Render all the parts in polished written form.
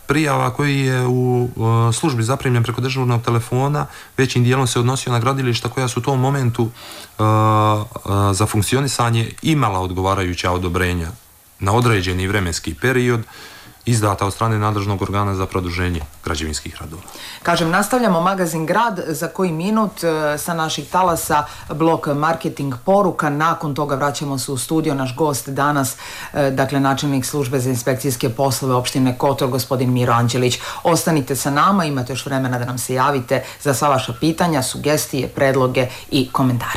prijava koji je u službi zaprimljen preko dežurnog telefona većim dijelom se odnosio na gradilišta koja su u tom momentu za funkcionisanje imala odgovarajuća odobrenja na određeni vremenski period izdata od strane nadležnog organa za produženje građevinskih radova. Kažem, nastavljamo magazin Grad za koji minut sa naših talasa blok marketing poruka. Nakon toga vraćamo se u studio. Naš gost danas, dakle načelnik službe za inspekcijske poslove opštine Kotor, gospodin Miro Anđelić. Ostanite sa nama, imate još vremena da nam se javite za sva vaša pitanja, sugestije, predloge i komentare.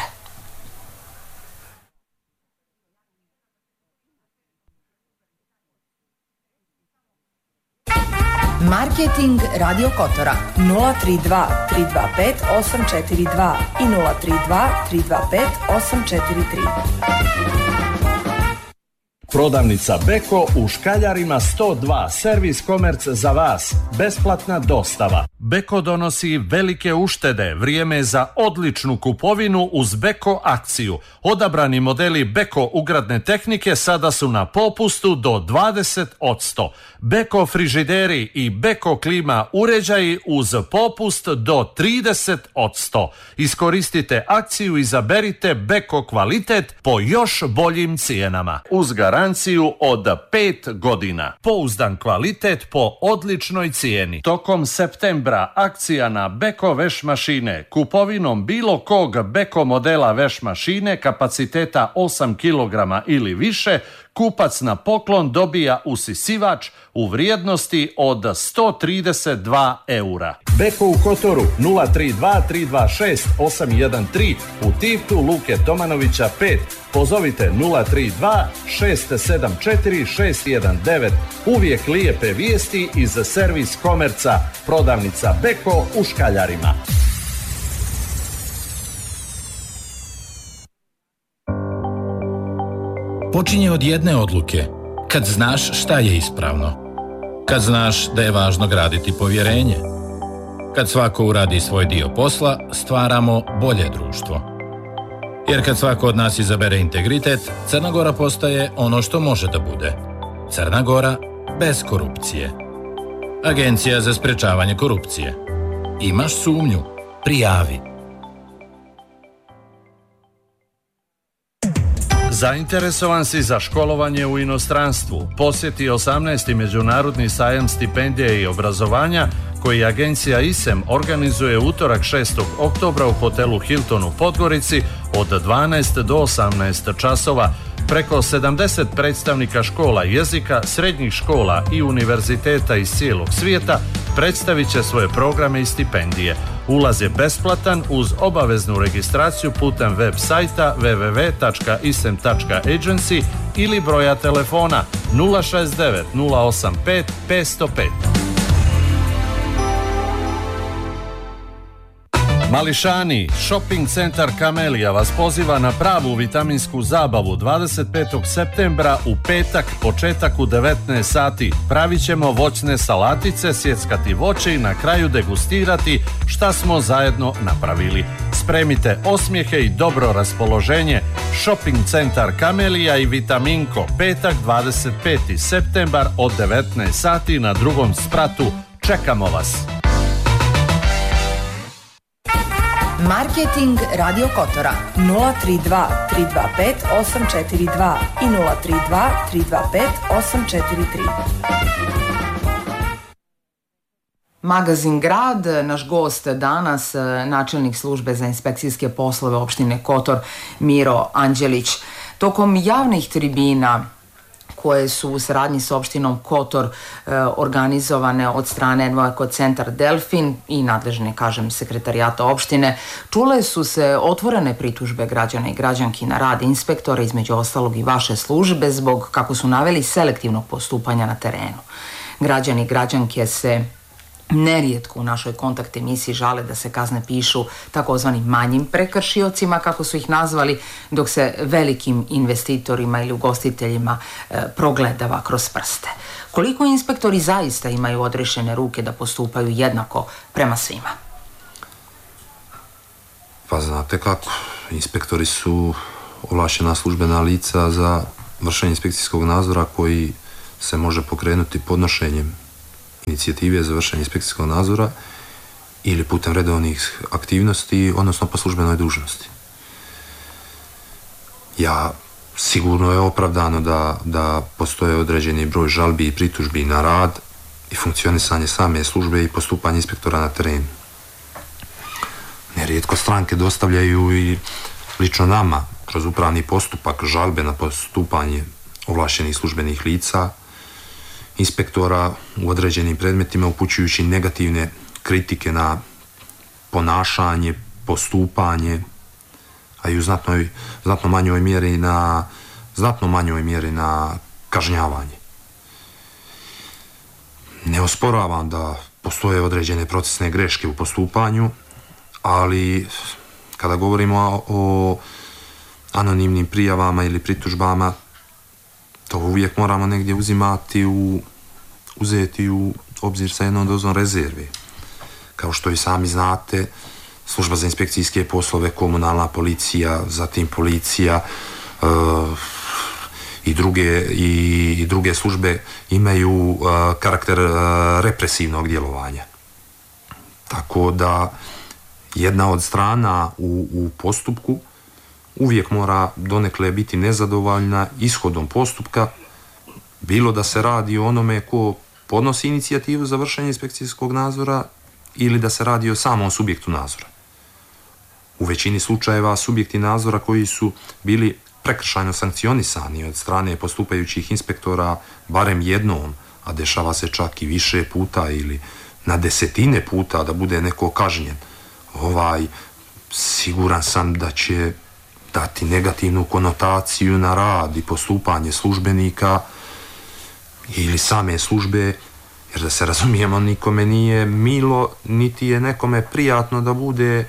Marketing Radio Kotora 032 325 842 i 032 325 843. Prodavnica Beko u Škaljarima 102, servis komerc za vas, besplatna dostava. Beko donosi velike uštede, vrijeme za odličnu kupovinu uz Beko akciju. Odabrani modeli Beko ugradne tehnike sada su na popustu do 20%. Beko frižideri i Beko klima uređaji uz popust do 30%. Iskoristite akciju i izaberite Beko kvalitet po još boljim cijenama. Uz garanciju od 5 godina. Pouzdan kvalitet po odličnoj cijeni. Tokom septembra akcija na Beko veš mašine. Kupovinom bilo kog Beko modela veš mašine kapaciteta 8 kg ili više, kupac na poklon dobija usisivač u vrijednosti od 132 eura. Beko u Kotoru 032 326 813, u Tivtu Luke Tomanovića 5. Pozovite 032 674 619. Uvijek lijepe vijesti iz servis komerca. Prodavnica Beko u Škaljarima. Počinje od jedne odluke, kad znaš šta je ispravno, kad znaš da je važno graditi povjerenje, kad svako uradi svoj dio posla, stvaramo bolje društvo. Jer kad svako od nas izabere integritet, Crna Gora postaje ono što može da bude. Crna Gora bez korupcije. Agencija za sprečavanje korupcije. Imaš sumnju? Prijavi. Zainteresovan si za školovanje u inostranstvu? Posjeti 18. međunarodni sajam stipendije i obrazovanja koji agencija ISEM organizuje utorak 6. oktobra u hotelu Hilton u Podgorici od 12 do 18 časova. Preko 70 predstavnika škola jezika, srednjih škola i univerziteta iz cijelog svijeta predstavit će svoje programe i stipendije. Ulaz je besplatan uz obaveznu registraciju putem web sajta www.isem.agency ili broja telefona 069 085 505. Mališani, shopping centar Kamelija vas poziva na pravu vitaminsku zabavu 25. septembra u petak, početak u 19 sati. Pravit ćemo voćne salatice, sjeckati voće i na kraju degustirati šta smo zajedno napravili. Spremite osmijehe i dobro raspoloženje. Shopping centar Kamelija i Vitaminko, petak 25. septembar od 19 sati na drugom spratu. Čekamo vas! Marketing Radio Kotora 032 325 842 i 032 325 843. Magazin Grad, naš gost danas, načelnik službe za inspekcijske poslove opštine Kotor, Miro Anđelić. Tokom javnih tribina koje su u saradnji s opštinom Kotor organizovane od strane NVO Centar Delfin i nadležne, sekretarijata opštine, čule su se otvorene pritužbe građana i građanki na rad inspektora, između ostalog i vaše službe, zbog, kako su naveli, selektivnog postupanja na terenu. Građani i građanke se nerijetko u našoj kontakt emisiji žale da se kazne pišu takozvanim manjim prekršiocima, kako su ih nazvali, dok se velikim investitorima ili ugostiteljima progledava kroz prste. Koliko inspektori zaista imaju odrešene ruke da postupaju jednako prema svima? Pa znate kako, inspektori su ovlaštena službena lica za vršenje inspekcijskog nadzora koji se može pokrenuti podnošenjem inicijative za vršenje inspekcijskog nadzora ili putem redovnih aktivnosti, odnosno po službenoj dužnosti. Sigurno je opravdano da postoje određeni broj žalbi i pritužbi na rad i funkcionisanje same službe i postupanje inspektora na terenu. Nerijetko stranke dostavljaju i lično nama kroz upravni postupak žalbe na postupanje ovlaštenih službenih lica, inspektora u određenim predmetima, upućujući negativne kritike na ponašanje, postupanje, a i u znatno manjoj mjeri na kažnjavanje. Ne osporavam da postoje određene procesne greške u postupanju, ali kada govorimo o anonimnim prijavama ili pritužbama, to uvijek moramo negdje uzeti u obzir sa jednom dozom rezerve. Kao što i sami znate, služba za inspekcijske poslove, komunalna policija, zatim policija i druge službe imaju karakter represivnog djelovanja. Tako da jedna od strana u postupku uvijek mora donekle biti nezadovoljna ishodom postupka, bilo da se radi o onome ko podnosi inicijativu za vršenje inspekcijskog nadzora ili da se radi o samom subjektu nadzora. U većini slučajeva subjekti nadzora koji su bili prekršajno sankcionisani od strane postupajućih inspektora barem jednom, a dešava se čak i više puta ili na desetine puta da bude neko kažnjen, siguran sam da će dati negativnu konotaciju na rad i postupanje službenika ili same službe, jer da se razumijemo, nikome nije milo, niti je nekome prijatno da bude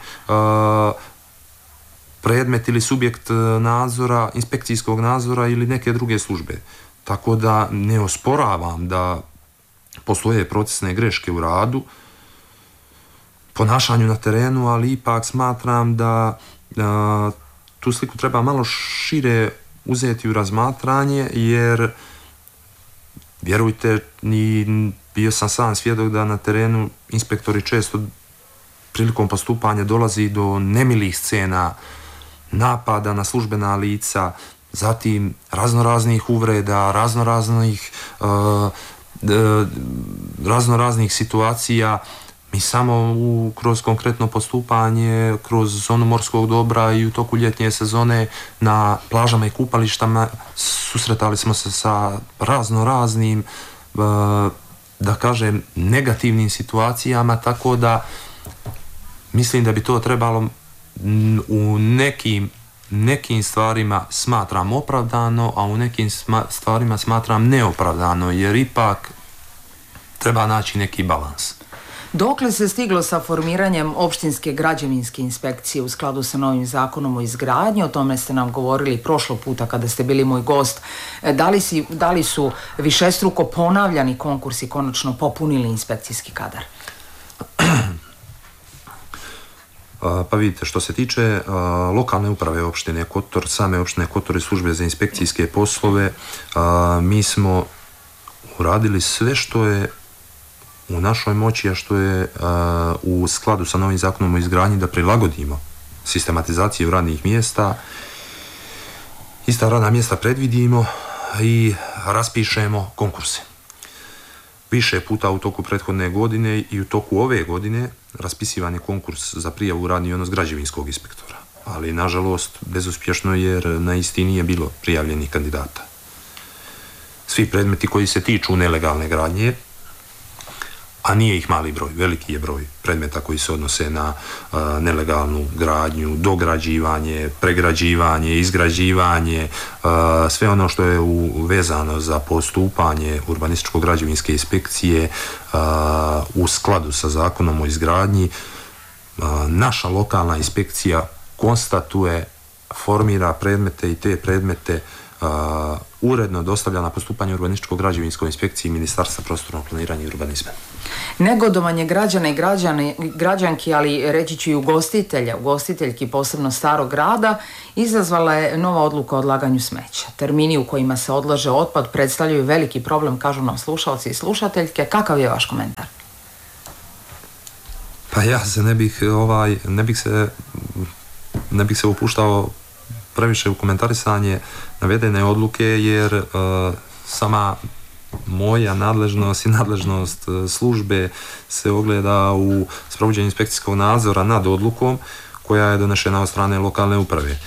predmet ili subjekt nadzora, inspekcijskog nadzora ili neke druge službe. Tako da ne osporavam da postoje procesne greške u radu, ponašanju na terenu, ali ipak smatram da tu sliku treba malo šire uzeti u razmatranje, jer vjerujte, bio sam sam svjedok da na terenu inspektori često prilikom postupanja dolazi do nemilih scena, napada na službena lica, zatim raznoraznih uvreda, raznoraznih situacija. Mi samo kroz konkretno postupanje, kroz zonu morskog dobra i u toku ljetnje sezone na plažama i kupalištama susretali smo se sa raznoraznim, da kažem, negativnim situacijama, tako da mislim da bi to trebalo u nekim stvarima smatram opravdano, a u nekim stvarima smatram neopravdano, jer ipak treba naći neki balans. Dokle se stiglo sa formiranjem opštinske građevinske inspekcije u skladu sa novim zakonom o izgradnji? O tome ste nam govorili prošlog puta kada ste bili moj gost. Da li su višestruko ponavljani konkursi konačno popunili inspekcijski kadar? Pa vidite, što se tiče lokalne uprave opštine Kotor, same opštine Kotor i službe za inspekcijske poslove, mi smo uradili sve što je u našoj moći, a što je u skladu sa novim zakonom o izgradnji, da prilagodimo sistematizaciju radnih mjesta, ista radna mjesta predvidimo i raspišemo konkurse. Više puta u toku prethodne godine i u toku ove godine raspisivan je konkurs za prijavu u radni odnos građevinskog inspektora, ali nažalost bezuspješno, jer na isti nije bilo prijavljenih kandidata. Svi predmeti koji se tiču nelegalne gradnje, a nije ih mali broj, veliki je broj predmeta koji se odnose na nelegalnu gradnju, dograđivanje, pregrađivanje, izgrađivanje, sve ono što je vezano za postupanje urbanističko-građevinske inspekcije u skladu sa zakonom o izgradnji. Naša lokalna inspekcija konstatuje, formira predmete i te predmete uredno dostavlja na postupanje urbanističko-građevinskoj inspekciji Ministarstva prostornog planiranja i urbanizma. Negodovanje građana i građanki, ali reći ću i ugostiteljki, posebno Starog grada, izazvala je nova odluka o odlaganju smeća. Termini u kojima se odlaže otpad predstavljaju veliki problem, kažu nam slušalci i slušateljke. Kakav je vaš komentar? Pa ja se ne bih se upuštao previše u komentarisanje navedene odluke, jer sama moja nadležnost i nadležnost službe se ogleda u sprovođenju inspekcijskog nadzora nad odlukom koja je donešena od strane lokalne uprave.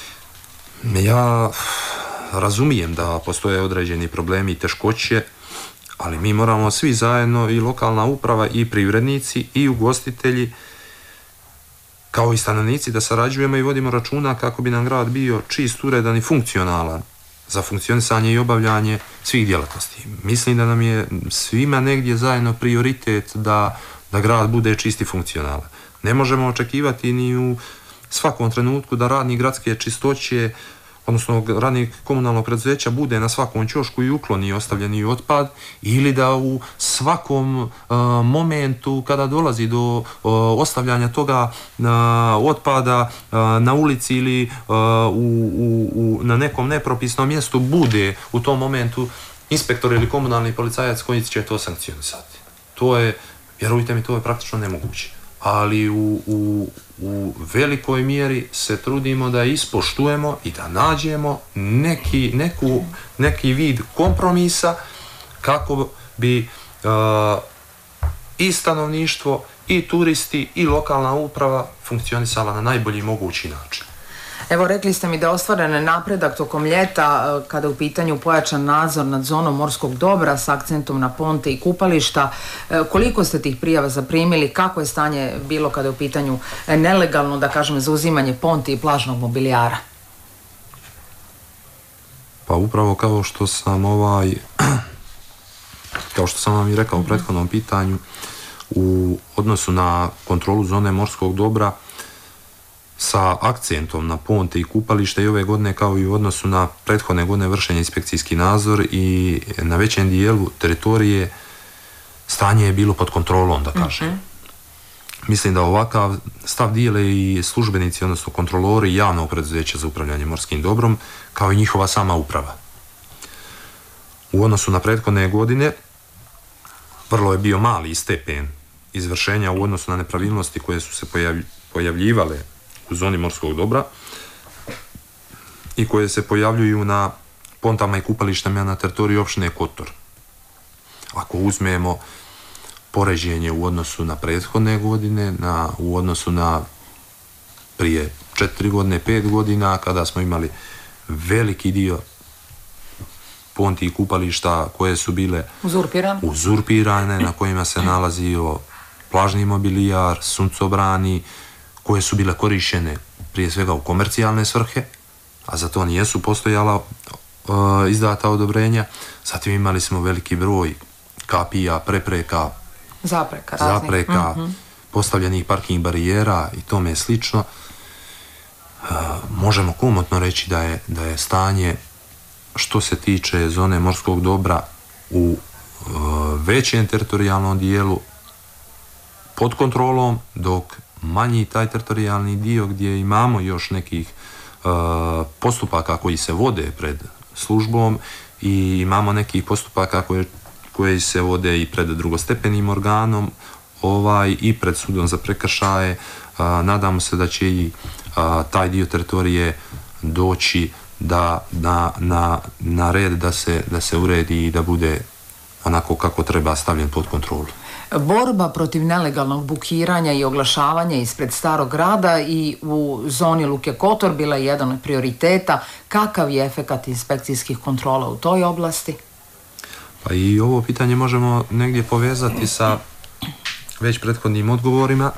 Ja razumijem da postoje određeni problemi i teškoće, ali mi moramo svi zajedno, i lokalna uprava i privrednici i ugostitelji kao i stanovnici, da sarađujemo i vodimo računa kako bi nam grad bio čist, uredan i funkcionalan za funkcionisanje i obavljanje svih djelatnosti. Mislim da nam je svima negdje zajedno prioritet da grad bude čist i funkcionalan. Ne možemo očekivati ni u svakom trenutku da radnik gradske čistoće, odnosno radnik komunalnog preduzeća, bude na svakom ćošku i ukloni ostavljeni otpad, ili da u svakom momentu kada dolazi do ostavljanja toga otpada na ulici ili na nekom nepropisnom mjestu bude u tom momentu inspektor ili komunalni policajac koji će to sankcionisati. To je, vjerujte mi, to je praktično nemoguće. Ali u velikoj mjeri se trudimo da ispoštujemo i da nađemo neki vid kompromisa kako bi i stanovništvo, i turisti, i lokalna uprava funkcionisala na najbolji mogući način. Evo, rekli ste mi da je ostvaren napredak tokom ljeta kada je u pitanju pojačan nadzor nad zonom morskog dobra s akcentom na ponte i kupališta. Koliko ste tih prijava zaprimili? Kako je stanje bilo kada je u pitanju nelegalno, da kažem, zauzimanje ponti i plažnog mobilijara? Pa upravo kao što sam vam i rekao u prethodnom pitanju, u odnosu na kontrolu zone morskog dobra sa akcentom na ponte i kupalište, i ove godine kao i u odnosu na prethodne godine vršen inspekcijski nadzor, i na većem dijelu teritorije stanje je bilo pod kontrolom, da kažem. Mislim da ovakav stav dijele i službenici, odnosno kontrolori javnog preduzeća za upravljanje morskim dobrom, kao i njihova sama uprava. U odnosu na prethodne godine vrlo je bio mali stepen izvršenja u odnosu na nepravilnosti koje su se pojavljivale u zoni morskog dobra i koje se pojavljuju na pontama i kupalištama na teritoriji opštine Kotor. Ako uzmemo poređenje u odnosu na prethodne godine, u odnosu na prije 4 godine, 5 godina, kada smo imali veliki dio ponti i kupališta koje su bile uzurpirane, na kojima se nalazio plažni mobilijar, suncobrani, koje su bile korištene prije svega u komercijalne svrhe, a za to nijesu postojala izdata odobrenja. Zatim imali smo veliki broj kapija, prepreka, zapreka, postavljenih parking barijera i tome slično. Možemo komotno reći da je stanje što se tiče zone morskog dobra u većem teritorijalnom dijelu pod kontrolom, dok manji taj teritorijalni dio gdje imamo još nekih postupaka koji se vode pred službom i imamo nekih postupaka koji se vode i pred drugostepenim organom i pred sudom za prekršaje. Nadamo se da će i taj dio teritorije doći na red da se uredi i da bude onako kako treba stavljen pod kontrolu. Borba protiv nelegalnog bukiranja i oglašavanja ispred Starog grada i u zoni Luke Kotor bila je jedan od prioriteta. Kakav je efekat inspekcijskih kontrola u toj oblasti? Pa i ovo pitanje možemo negdje povezati sa već prethodnim odgovorima.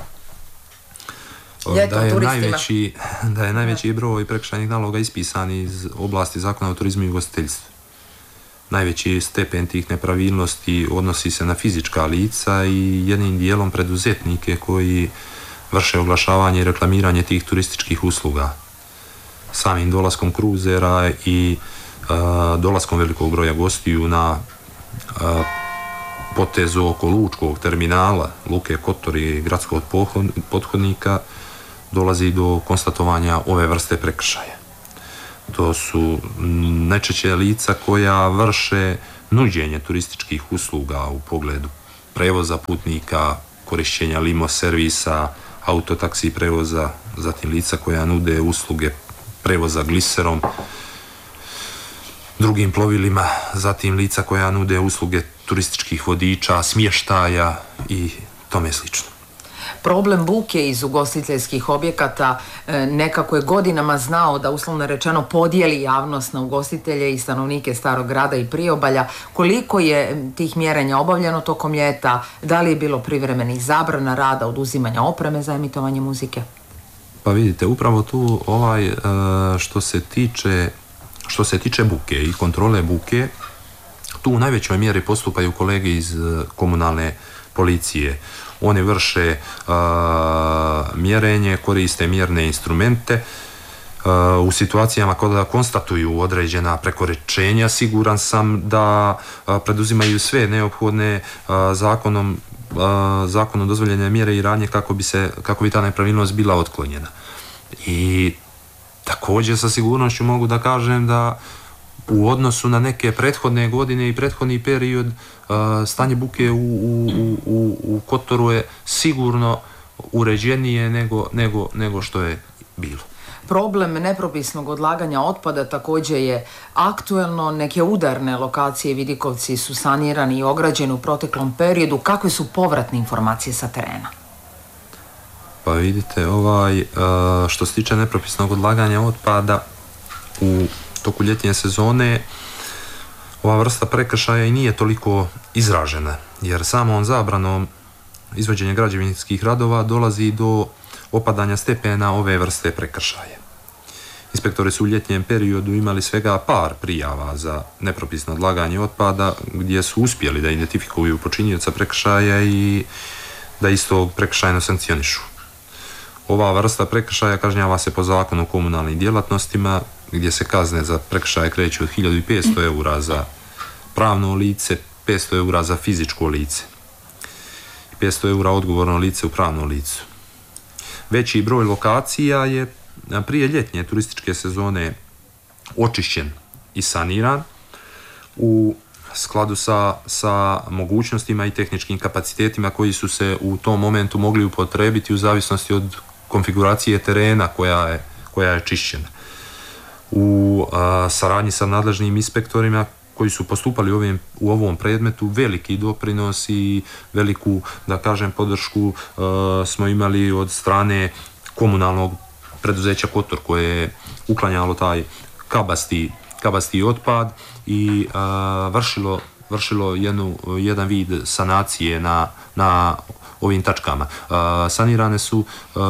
Da je najveći broj prekršajnih naloga ispisan iz oblasti Zakona o turizmu i ugostiteljstvu. Najveći stepen tih nepravilnosti odnosi se na fizička lica i jednim dijelom preduzetnike koji vrše oglašavanje i reklamiranje tih turističkih usluga. Samim dolaskom kruzera i dolaskom velikog broja gostiju na potezu oko lučkog terminala, luke Kotor i gradskog pothodnika, dolazi do konstatovanja ove vrste prekršaja. To su najčešće lica koja vrše nuđenje turističkih usluga u pogledu prevoza putnika, korišćenja limo servisa, autotaksi prevoza, zatim lica koja nude usluge prevoza gliserom, drugim plovilima, zatim lica koja nude usluge turističkih vodiča, smještaja i tome slično. Problem buke iz ugostiteljskih objekata nekako je godinama znao da, uslovno rečeno, podijeli javnost na ugostitelje i stanovnike Starog grada i priobalja. Koliko je tih mjerenja obavljeno tokom ljeta? Da li je bilo privremenih zabrana rada, oduzimanja opreme za emitovanje muzike? Pa vidite, upravo tu što se tiče buke i kontrole buke, tu u najvećoj mjeri postupaju kolege iz komunalne policije. Oni vrše mjerenje, koriste mjerne instrumente. U situacijama kada konstatuju određena prekoračenja, siguran sam da preduzimaju sve neophodne zakonom dozvoljene mjere i radnje kako bi ta nepravilnost bila otklonjena. I također sa sigurnošću mogu da kažem da u odnosu na neke prethodne godine i prethodni period stanje buke u Kotoru je sigurno uređenije nego što je bilo. Problem nepropisnog odlaganja otpada također je aktuelno. Neke udarne lokacije, vidikovci, su sanirani i ograđeni u proteklom periodu. Kakve su povratne informacije sa terena? Pa vidite, što se tiče nepropisnog odlaganja otpada u toku ljetnje sezone, ova vrsta prekršaja i nije toliko izražena, jer samom zabranom izvođenja građevinskih radova dolazi do opadanja stepena ove vrste prekršaja. Inspektori su u ljetnjem periodu imali svega par prijava za nepropisno odlaganje otpada, gdje su uspjeli da identifikuju počinioca prekršaja i da istog prekršajno sankcionišu. Ova vrsta prekršaja kažnjava se po zakonu o komunalnim djelatnostima, gdje se kazne za prekršaje kreću od 1500 eura za pravno lice, 500 eura za fizičko lice i 500 eura odgovorno lice u pravnom licu. Veći broj lokacija je prije ljetnje turističke sezone očišćen i saniran u skladu sa mogućnostima i tehničkim kapacitetima koji su se u tom momentu mogli upotrebiti u zavisnosti od konfiguracije terena koja je čišćena. U saradnji sa nadležnim inspektorima koji su postupali u ovom predmetu, veliki doprinos i veliku, da kažem, podršku smo imali od strane komunalnog preduzeća Kotor, koje je uklanjalo taj kabasti otpad i vršilo jedan vid sanacije na ovim tačkama. Sanirane su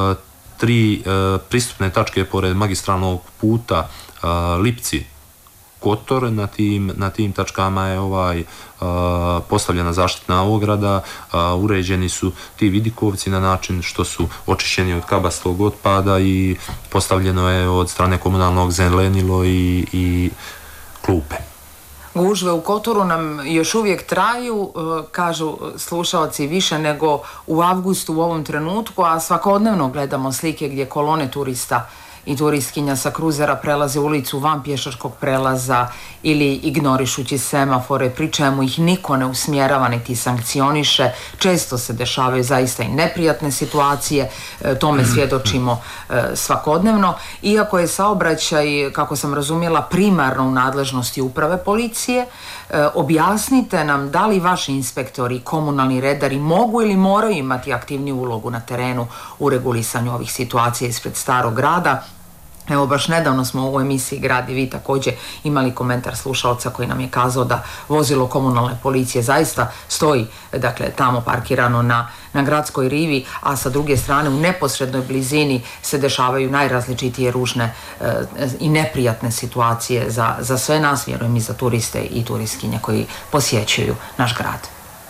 3 pristupne tačke pored magistralnog puta Lipci Kotor. Na tim tačkama je postavljena zaštitna ograda, uređeni su ti vidikovci na način što su očišćeni od kabastog otpada i postavljeno je od strane komunalnog zelenilo i klupe. Gužve u Kotoru nam još uvijek traju, kažu slušalci, više nego u avgustu u ovom trenutku, a svakodnevno gledamo slike gdje kolone turista i turistkinja sa kruzera prelaze ulicu van pješačkog prelaza ili ignorišući semafore, pri čemu ih niko ne usmjerava niti sankcioniše. Često se dešavaju zaista i neprijatne situacije, tome svjedočimo svakodnevno. Iako je saobraćaj, kako sam razumjela, primarno u nadležnosti uprave policije, objasnite nam da li vaši inspektori i komunalni redari mogu ili moraju imati aktivniju ulogu na terenu u regulisanju ovih situacija ispred Starog grada. Evo, baš nedavno smo u emisiji Grad i vi također imali komentar slušalca koji nam je kazao da vozilo komunalne policije zaista stoji, dakle, tamo parkirano na gradskoj rivi, a sa druge strane u neposrednoj blizini se dešavaju najrazličitije ružne i neprijatne situacije za sve nas, vjerujem i za turiste i turistkinje koji posjećuju naš grad.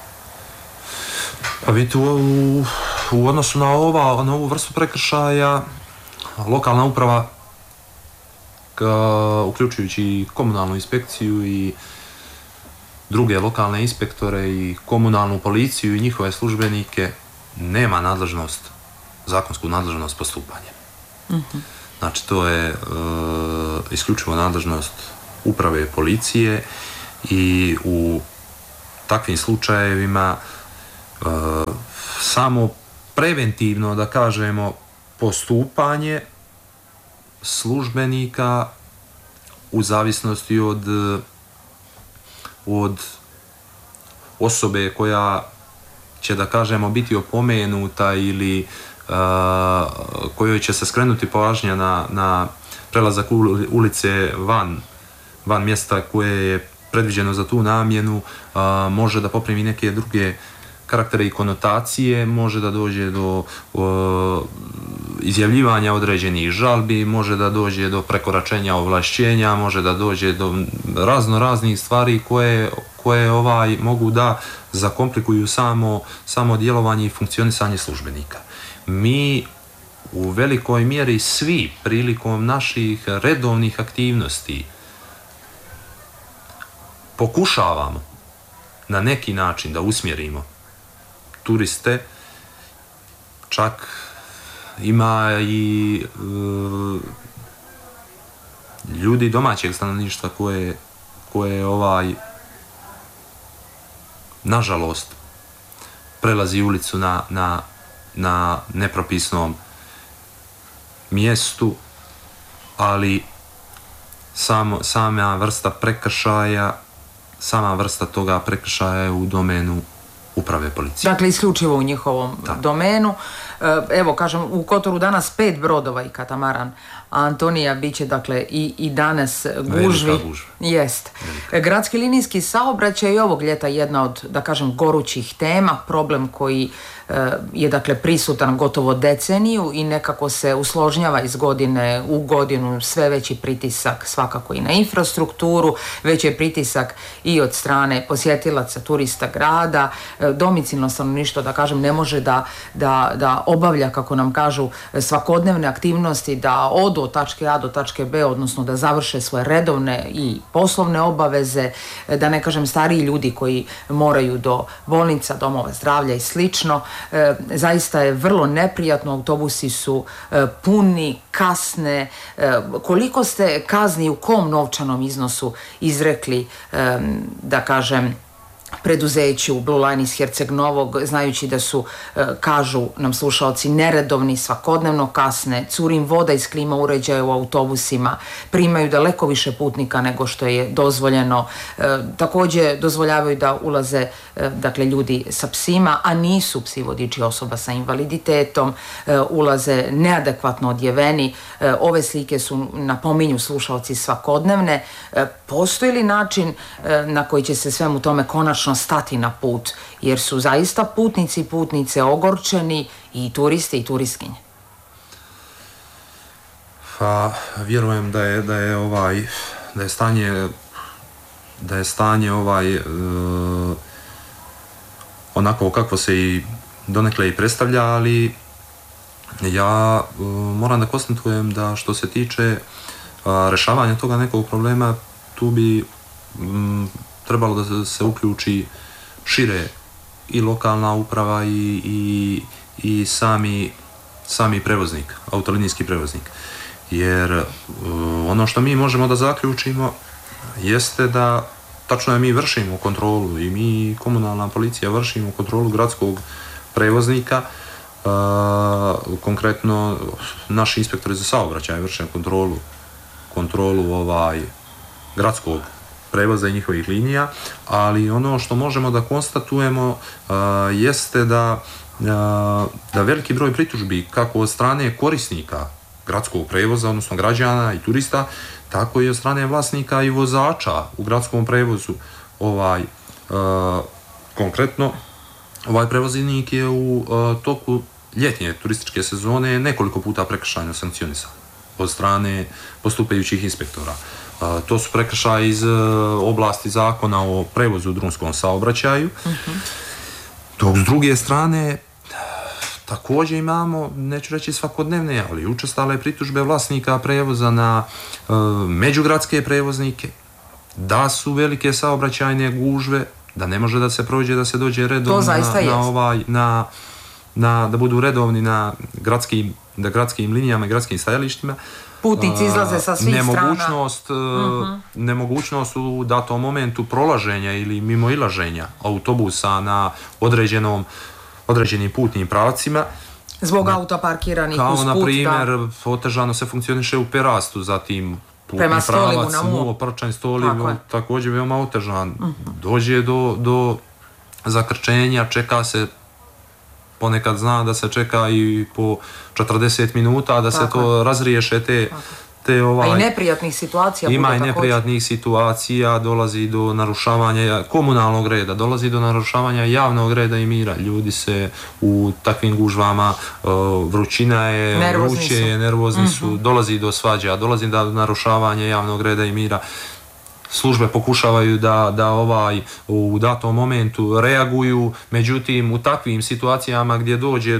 Pa vidite, u odnosu na ovu vrstu prekršaja, lokalna uprava, uključujući i komunalnu inspekciju i druge lokalne inspektore i komunalnu policiju i njihove službenike nema nadležnost, zakonsku nadležnost postupanja. Znači to je isključivo nadležnost uprave policije i u takvim slučajevima samo preventivno, da kažemo, postupanje službenika u zavisnosti od osobe koja će, da kažemo, biti opomenuta ili kojoj će se skrenuti pažnja na prelazak ulice van mjesta koje je predviđeno za tu namjenu, može da poprimi neke druge karaktere i konotacije, može da dođe do izjavljivanja određenih žalbi, može da dođe do prekoračenja ovlašćenja, može da dođe do raznih stvari koje mogu da zakomplikuju samo djelovanje i funkcionisanje službenika. Mi u velikoj mjeri svi prilikom naših redovnih aktivnosti pokušavamo na neki način da usmjerimo turiste, čak ima i ljudi domaćeg stanovništva koje nažalost prelazi ulicu na nepropisnom mjestu, ali sama vrsta prekršaja, sama vrsta toga prekršaja je u domenu uprave policije. Dakle, isključivo u njihovom domenu. Evo, kažem, u Kotoru danas 5 brodova i katamaran Antonija bit će, dakle, i danas gužvi. Velika gužva. Jest. Gradski linijski saobraćaj je ovog ljeta jedna od, da kažem, gorućih tema, problem koji je, dakle, prisutan gotovo deceniju i nekako se usložnjava iz godine u godinu, sve veći pritisak svakako i na infrastrukturu, veći je pritisak i od strane posjetilaca, turista grada, domicilno stanovništvo, da kažem, ne može da obavlja, kako nam kažu, svakodnevne aktivnosti, da odu od tačke A do tačke B, odnosno da završe svoje redovne i poslovne obaveze, da ne kažem stariji ljudi koji moraju do bolnica, domova zdravlja i slično. Zaista je vrlo neprijatno, autobusi su puni, kasne. Koliko ste kazni u kom novčanom iznosu izrekli, da kažem, preduzeću Blue Line iz Herceg Novog, znajući da su, kažu nam slušaoci, neredovni, svakodnevno kasne, curi im voda iz klima uređaja u autobusima, primaju daleko više putnika nego što je dozvoljeno. Također dozvoljavaju da ulaze, dakle, ljudi sa psima, a nisu psi vodiči osoba sa invaliditetom, ulaze neadekvatno odjeveni. Ove slike su, napominju slušaoci, svakodnevne. Postoji li način na koji će se svemu tome konačno stati na put, jer su zaista putnici i putnice ogorčeni, i turisti i turistkinje? Pa vjerujem da je stanje onako kako se i donekle i predstavlja, ali ja moram da konstatujem da što se tiče rješavanja toga nekog problema, tu bi trebalo da se uključi šire i lokalna uprava i sami prevoznik, autolinijski prevoznik. Jer ono što mi možemo da zaključimo jeste da tačno je mi vršimo kontrolu i mi, komunalna policija, vršimo kontrolu gradskog prevoznika. Konkretno naši inspektori za saobraćaj vrše kontrolu gradskog prevoza i njihovih linija, ali ono što možemo da konstatujemo jeste da veliki broj pritužbi, kako od strane korisnika gradskog prevoza, odnosno građana i turista, tako i od strane vlasnika i vozača u gradskom prevozu. Konkretno, ovaj prevoznik je u toku ljetnje turističke sezone nekoliko puta prekršajno sankcionisan od strane postupajućih inspektora. To su prekršaji iz oblasti zakona o prevozu u drumskom saobraćaju. Dok s druge strane također imamo, neću reći svakodnevne, ali učestale pritužbe vlasnika prevoza na međugradske prevoznike, da su velike saobraćajne gužve, da ne može da se prođe, da se dođe redovno da budu redovni na gradskim linijama i gradskim stajalištima. Putnici izlaze sa svih nemogućnost u datom momentu prolaženja ili mimoilaženja autobusa na određenim putnim pravcima. Zbog auta parkiranih kao, uz put. Kao, na primjer, otežano se funkcioniše u Perastu, zatim putni pravac, Prčanj, Stolivu, također veoma otežan. Dođe do zakrčenja, čeka se, ponekad zna da se čeka i po 40 minuta, da se to razriješe a i neprijatnih situacija. Ima i neprijatnih situacija, dolazi do narušavanja komunalnog reda, dolazi do narušavanja javnog reda i mira. Ljudi se u takvim gužvama, vrućina je, vruće je, nervozni su, dolazi do svađa, dolazi do narušavanja javnog reda i mira. Službe pokušavaju da u datom momentu reaguju, međutim u takvim situacijama gdje dođe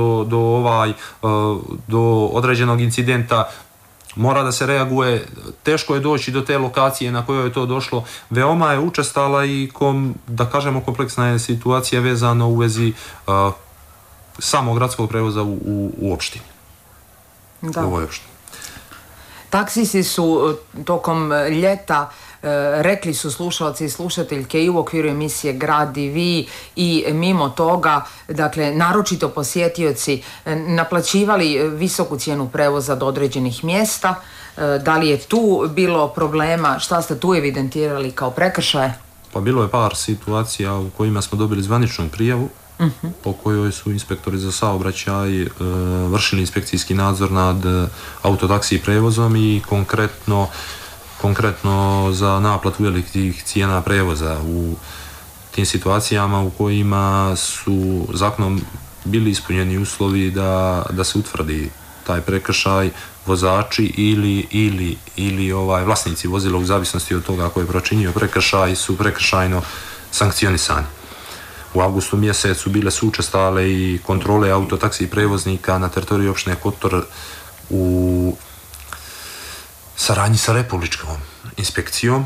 do određenog incidenta mora da se reaguje, teško je doći do te lokacije na kojoj je to došlo. Veoma je učestala i kompleksna je situacija vezano u vezi samog gradskog prevoza u opštini. Da. U ovoj opštini. Taksisi su tokom ljeta, rekli su slušalci i slušateljke i u okviru emisije Grad i vi i mimo toga, dakle naročito posjetioci, naplaćivali visoku cijenu prevoza do određenih mjesta. Da li je tu bilo problema, šta ste tu evidentirali kao prekršaje? Pa bilo je par situacija u kojima smo dobili zvaničnu prijavu po kojoj su inspektori za saobraćaj vršili inspekcijski nadzor nad autotaksi prevozom i konkretno za naplatu velikih cijena prevoza u tim situacijama u kojima su zakonom bili ispunjeni uslovi da se utvrdi taj prekršaj, vozači ili vlasnici vozila u zavisnosti od toga ko je počinio prekršaj su prekršajno sankcionisani. U avgustu mjesecu bile su učestale i kontrole autotaksi prevoznika na teritoriju opštine Kotor u saradnji sa Republičkom inspekcijom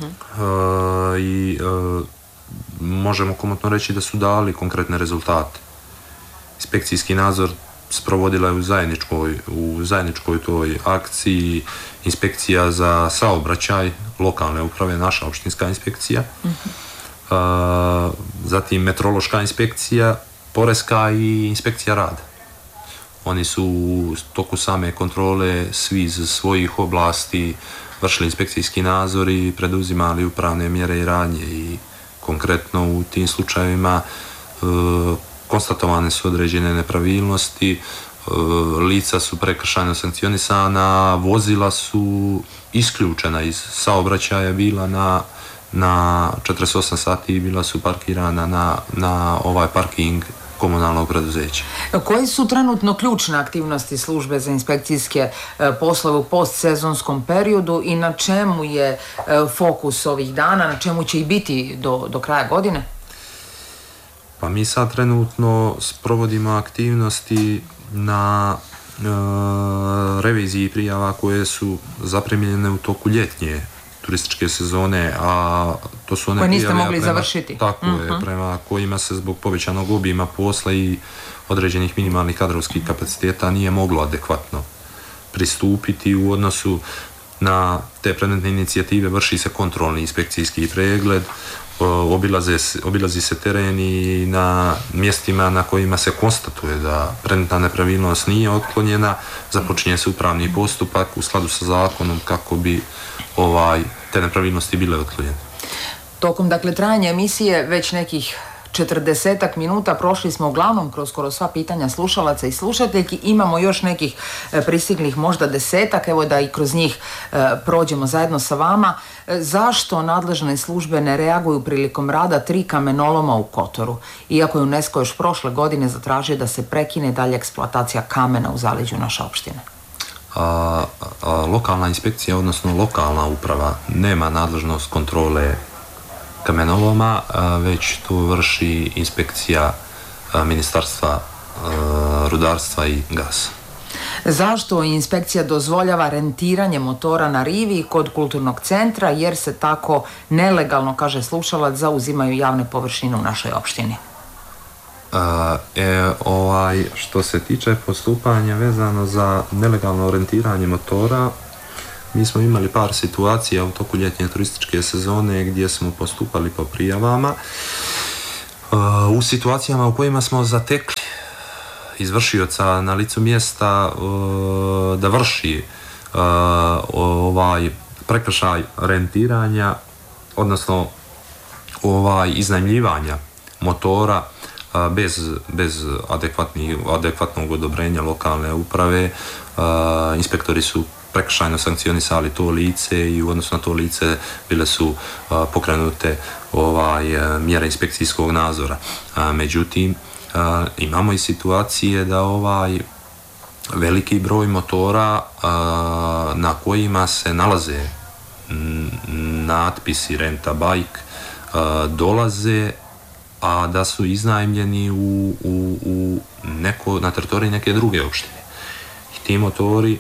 i možemo komotno reći da su dali konkretne rezultate. Inspekcijski nadzor sprovodila je u zajedničkoj toj akciji inspekcija za saobraćaj lokalne uprave, naša opštinska inspekcija, zatim meteorološka inspekcija, poreska i inspekcija rada. Oni su u toku same kontrole svi iz svojih oblasti vršili inspekcijski nadzor i preduzimali upravne mjere i radnje i konkretno u tim slučajevima konstatovane su određene nepravilnosti, lica su prekršajno sankcionisana, vozila su isključena iz saobraćaja, bila na 48 sati bila su parkirana na ovaj parking komunalnog preduzeća. Koje su trenutno ključne aktivnosti službe za inspekcijske poslove u postsezonskom periodu i na čemu je fokus ovih dana, na čemu će i biti do kraja godine? Pa mi sad trenutno sprovodimo aktivnosti na reviziji prijava koje su zaprimljene u toku ljetnje turističke sezone, a to su one koje niste mogli završiti. Tako je, prema kojima se zbog povećanog obima posla i određenih minimalnih kadrovskih kapaciteta nije moglo adekvatno pristupiti. U odnosu na te predmetne inicijative vrši se kontrolni inspekcijski pregled, obilazi se teren i na mjestima na kojima se konstatuje da predmetna nepravilnost nije otklonjena, započinje se upravni postupak u skladu sa zakonom kako bi te nepravilnosti bile otklonjene. Tokom trajanja emisije već nekih 40 minuta prošli smo uglavnom kroz skoro sva pitanja slušalaca i slušateljki. Imamo još nekih pristiglih možda 10, evo da i kroz njih prođemo zajedno sa vama. Zašto nadležne službe ne reaguju prilikom rada 3 kamenoloma u Kotoru? Iako je UNESCO još prošle godine zatražio da se prekine dalje eksploatacija kamena u zaleđu naše opštine. Lokalna inspekcija, odnosno lokalna uprava, nema nadležnost kontrole kamenoloma, već to vrši inspekcija Ministarstva rudarstva i gasa. Zašto inspekcija dozvoljava rentiranje motora na rivi kod kulturnog centra, jer se tako nelegalno, kaže slušalac, zauzimaju javne površine u našoj opštini? Što se tiče postupanja vezano za nelegalno rentiranje motora, mi smo imali par situacija u toku ljetnje turističke sezone gdje smo postupali po prijavama u situacijama u kojima smo zatekli izvršioca na licu mjesta da vrši prekršaj rentiranja, odnosno iznajmljivanja motora bez adekvatnog odobrenja lokalne uprave. Inspektori su prekršajno sankcionisali to lice i u odnosu na to lice bile su pokrenute mjere inspekcijskog nadzora. Međutim, imamo i situacije da veliki broj motora na kojima se nalaze natpisi Renta Bike dolaze, a da su iznajmljeni na teritoriji neke druge opštine. I ti motori,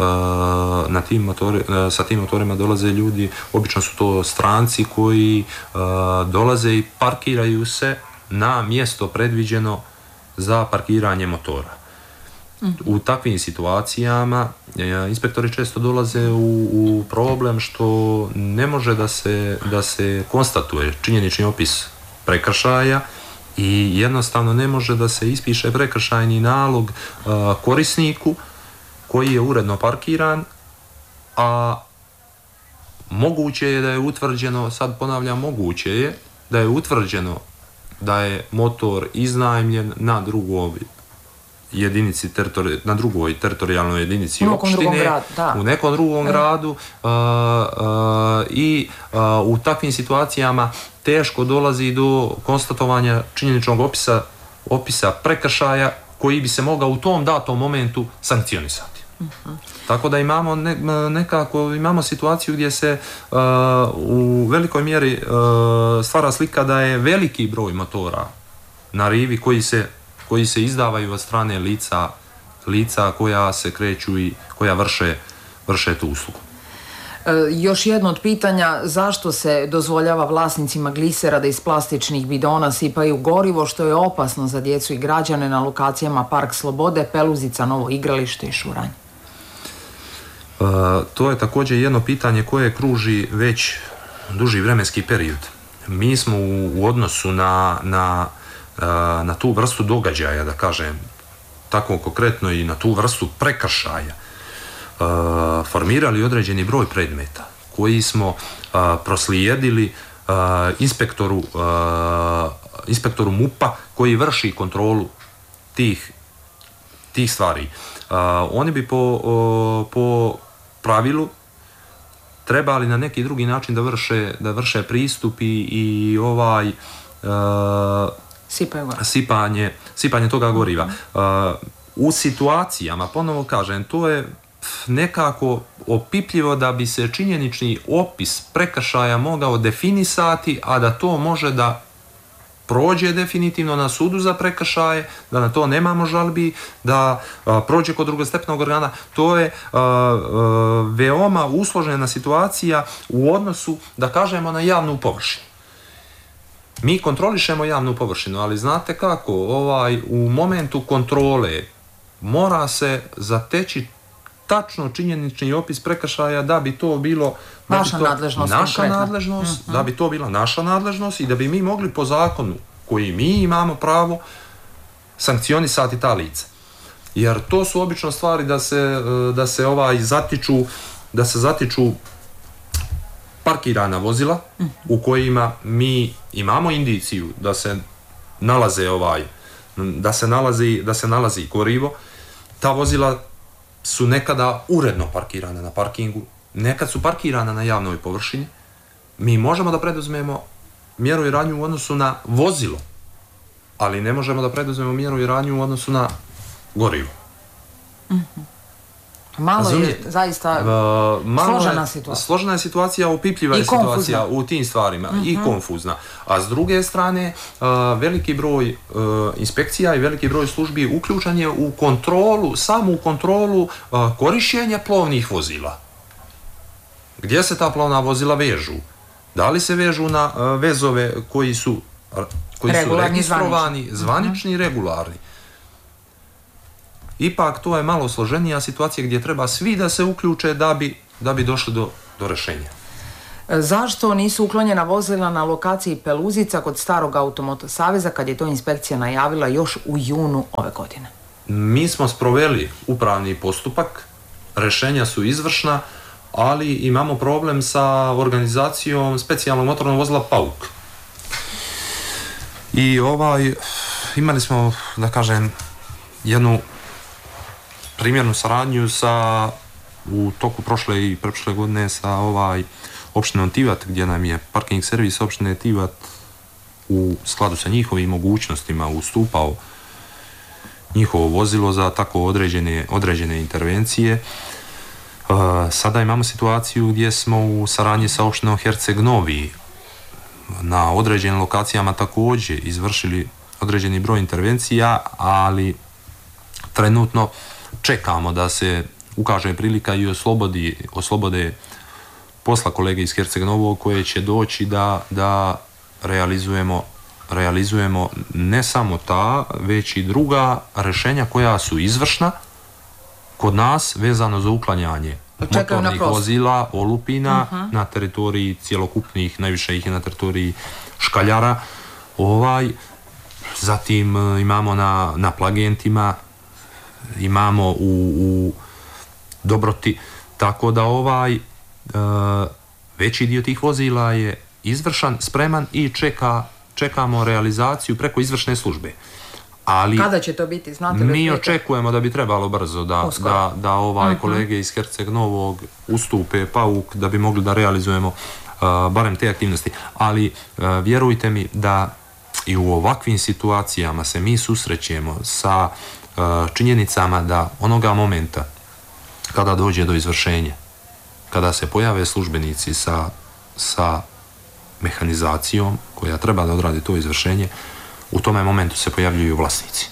sa tim motorima dolaze ljudi, obično su to stranci koji dolaze i parkiraju se na mjesto predviđeno za parkiranje motora. U takvim situacijama inspektori često dolaze u problem što ne može da se konstatuje činjenični opis prekršaja i jednostavno ne može da se ispiše prekršajni nalog korisniku koji je uredno parkiran, a moguće je da je utvrđeno, sad ponavljam, moguće je da je utvrđeno da je motor iznajmljen na drugoj teritorijalnoj jedinici opštine, u nekom drugom gradu i u takvim situacijama teško dolazi do konstatovanja činjeničnog opisa prekršaja koji bi se mogao u tom datom momentu sankcionisati. Tako da imamo situaciju gdje se u velikoj mjeri stvara slika da je veliki broj motora na rivi koji se izdavaju od strane lica koja se kreću i koja vrše tu uslugu. Još jedno od pitanja, zašto se dozvoljava vlasnicima glisera da iz plastičnih bidona sipaju gorivo, što je opasno za djecu i građane na lokacijama Park Slobode, Peluzica, Novo igralište i Šuranj? To je također jedno pitanje koje kruži već duži vremenski period. Mi smo u odnosu na tu vrstu događaja, da kažem tako konkretno, i na tu vrstu prekršaja formirali određeni broj predmeta koji smo proslijedili inspektoru MUP-a koji vrši kontrolu tih stvari. Oni bi po pravilu trebali na neki drugi način da vrše pristup i sipanje toga goriva. U situacijama, ponovo kažem, to je nekako opipljivo da bi se činjenični opis prekršaja mogao definisati, a da to može da prođe definitivno na sudu za prekršaje, da na to nemamo žalbi, da prođe kod drugostepenog organa. To je veoma usložena situacija u odnosu, da kažemo, na javnu površinu. Mi kontrolišemo javnu površinu, ali znate kako, u momentu kontrole mora se zateći tačno činjenični opis prekršaja da bi to bilo naša nadležnost, da bi to bila naša nadležnost i da bi mi mogli po zakonu koji mi imamo pravo sankcionisati ta lica. Jer to su obično stvari da se zatiču parkirana vozila u kojima mi imamo indiciju da se nalazi gorivo. Ta vozila su nekada uredno parkirana na parkingu, nekad su parkirana na javnoj površini. Mi možemo da preduzmemo mjeru i radnju u odnosu na vozilo, ali ne možemo da preduzmemo mjeru i radnju u odnosu na gorivo. Malo je zaista složena situacija. Složena je situacija, opipljiva je situacija u tim stvarima i konfuzna. A s druge strane, veliki broj inspekcija i veliki broj službi uključen je u kontrolu, samu kontrolu korištenja plovnih vozila. Gdje se ta plovna vozila vežu? Da li se vežu na vezove koji su registrovani, zvanični i regularni? Ipak to je malo složenija situacija gdje treba svi da se uključe da bi došli do rješenja. Zašto nisu uklonjena vozila na lokaciji Peluzica kod starog Automoto Saveza kad je to inspekcija najavila još u junu ove godine? Mi smo sproveli upravni postupak, rješenja su izvršna, ali imamo problem sa organizacijom specijalnog motornog vozila Pauk. I imali smo, da kažem, jednu primjernu saradnju u toku prošle i preprošle godine sa opštinom Tivat, gdje nam je parking servis opštine Tivat u skladu sa njihovim mogućnostima ustupao njihovo vozilo za tako određene intervencije. Sada imamo situaciju gdje smo u saradnji sa opštinom Herceg Novi na određenim lokacijama također izvršili određeni broj intervencija, ali trenutno čekamo da se ukaže prilika i oslobode posla kolege iz Herceg Novog koje će doći da realizujemo ne samo ta, već i druga rješenja koja su izvršna kod nas vezano za uklanjanje motornih vozila, olupina na teritoriji cjelokupnih, najviše ih je na teritoriji Škaljara. Zatim imamo na Plagentima, imamo u Dobroti, tako da veći dio tih vozila je izvršan, spreman i čekamo realizaciju preko izvršne službe. Ali kada će to biti? Znate li? Mi očekujemo da bi trebalo brzo da kolege iz Herceg Novog ustupe Pauk da bi mogli da realizujemo barem te aktivnosti. Ali vjerujte mi da i u ovakvim situacijama se mi susrećemo sa činjenicama da onoga momenta kada dođe do izvršenja, kada se pojave službenici sa mehanizacijom koja treba da odradi to izvršenje, u tome momentu se pojavljuju vlasnici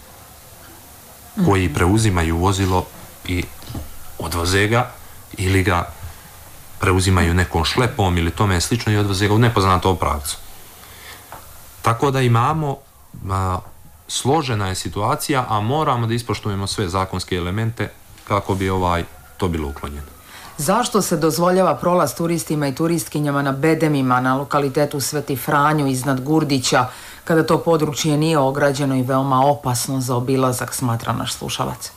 koji preuzimaju vozilo i odvoze ga ili ga preuzimaju nekom šlepom ili tome slično i odvoze ga u nepoznatom pravcu. Tako da imamo složena je situacija, a moramo da ispoštujemo sve zakonske elemente kako bi to bilo uklonjeno. Zašto se dozvoljava prolaz turistima i turistkinjama na bedemima na lokalitetu Sveti Franjo iznad Gurdića, kada to područje nije ograđeno i veoma opasno za obilazak, smatra naš slušalac?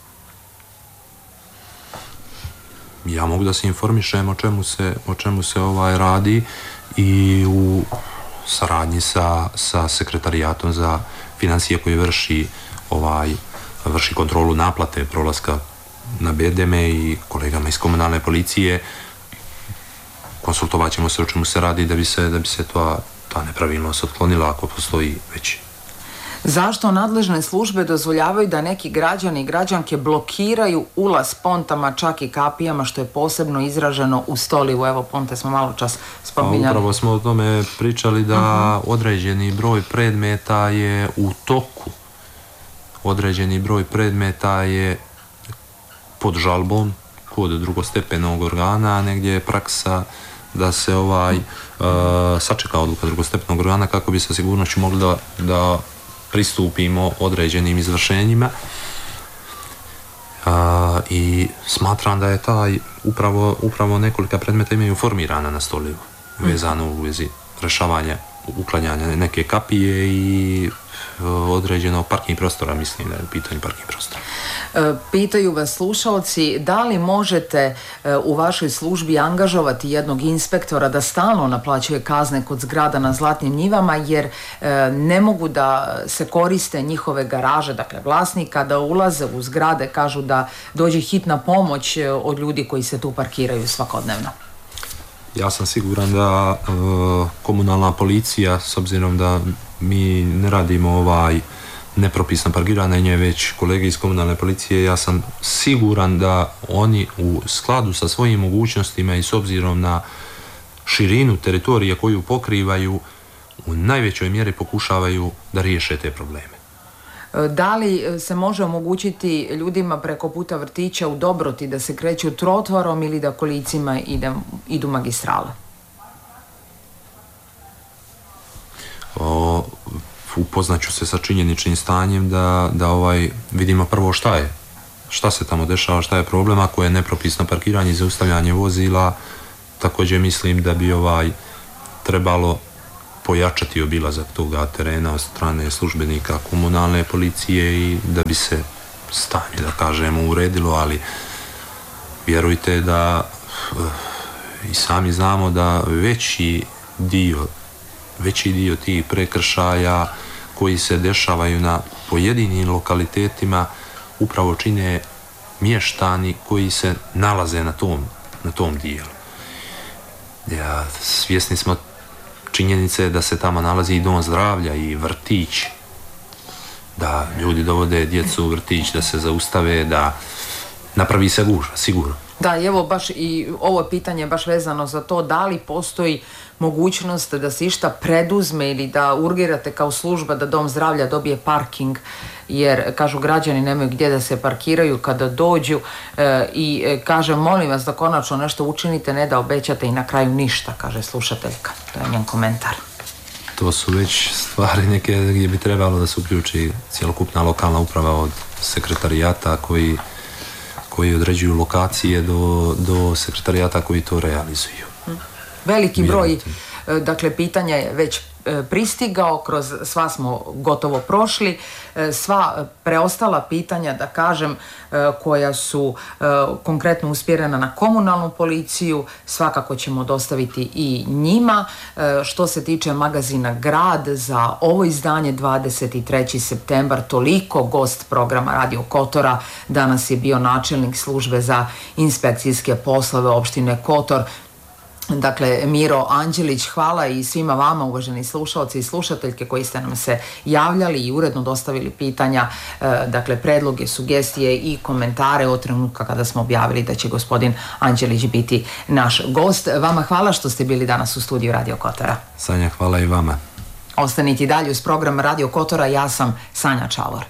Ja mogu da se informišem o čemu se radi i u saradnji sa sekretarijatom za financije koji vrši kontrolu naplate prolaska na bedeme i kolegama iz komunalne policije. Konsultovat ćemo se o čemu se radi da bi se ta nepravilnost otklonila ako postoji već. Zašto nadležne službe dozvoljavaju da neki građani i građanke blokiraju ulaz pontama, čak i kapijama, što je posebno izraženo u Stolivu? Evo, ponte smo malo čas spominjali. Upravo smo o tome pričali da određeni broj predmeta je u toku. Određeni broj predmeta je pod žalbom kod drugostepenog organa, a negdje je praksa da se sačeka odluka drugostepenog organa kako bi sa sigurnošću mogli da pristupimo određenim izvršenjima. I smatram da je upravo nekolika predmeta imaju formirana na Stolivu vezano u vezi rješavanja, uklanjanja neke kapije i određenog parking prostora, mislim da je u pitanju parking prostora. Pitaju vas slušalci, da li možete u vašoj službi angažovati jednog inspektora da stalno naplaćuje kazne kod zgrada na Zlatnim njivama, jer ne mogu da se koriste njihove garaže, dakle vlasnika, da ulaze u zgrade, kažu da dođe hitna pomoć od ljudi koji se tu parkiraju svakodnevno? Ja sam siguran da komunalna policija, s obzirom da mi ne radimo nepropisno parkirana i nje već kolege iz komunalne policije. Ja sam siguran da oni u skladu sa svojim mogućnostima i s obzirom na širinu teritorije koju pokrivaju u najvećoj mjeri pokušavaju da riješe te probleme. Da li se može omogućiti ljudima preko puta vrtića u Dobroti da se kreću trotvarom ili da kolicima idu magistrale? Upoznaću se sa činjeničnim stanjem da vidimo prvo šta se tamo dešava, šta je problem. Ako je nepropisno parkiranje i zaustavljanje vozila, također mislim da bi trebalo pojačati obilazak toga terena od strane službenika komunalne policije i da bi se stanje, da kažemo, uredilo, ali vjerujte da i sami znamo da veći dio tih prekršaja koji se dešavaju na pojedinim lokalitetima upravo čine mještani koji se nalaze na tom dijelu. Svjesni smo činjenice da se tamo nalazi i dom zdravlja i vrtić, da ljudi dovode djecu u vrtić, da se zaustave, da napravi se gužva, sigurno. Da, i evo baš i ovo pitanje baš vezano za to, da li postoji mogućnost da se išta preduzme ili da urgirate kao služba da dom zdravlja dobije parking, jer kažu građani nemaju gdje da se parkiraju kada dođu i kaže molim vas da konačno nešto učinite, ne da obećate i na kraju ništa, kaže slušateljka. To je njen komentar. To su već stvari neke gdje bi trebalo da se uključi cjelokupna lokalna uprava od sekretarijata koji određuju lokacije do sekretarijata koji to realizuju. Veliki broj, dakle, pitanja je već pristigao, kroz sva smo gotovo prošli, sva preostala pitanja, da kažem, koja su konkretno usmjerena na komunalnu policiju, svakako ćemo dostaviti i njima. Što se tiče magazina Grad, za ovo izdanje 23. septembar, toliko. Gost programa Radio Kotora danas je bio načelnik službe za inspekcijske poslove opštine Kotor, dakle, Miro Anđelić. Hvala i svima vama, uvaženi slušalci i slušateljke, koji ste nam se javljali i uredno dostavili pitanja, dakle, predloge, sugestije i komentare od trenutka kada smo objavili da će gospodin Anđelić biti naš gost. Vama hvala što ste bili danas u studiju Radio Kotora. Sanja, hvala i vama. Ostanite i dalje uz program Radio Kotora, ja sam Sanja Čavor.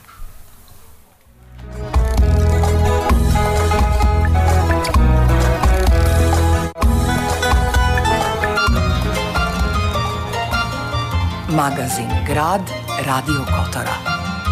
Magazin Grad Radio Kotora.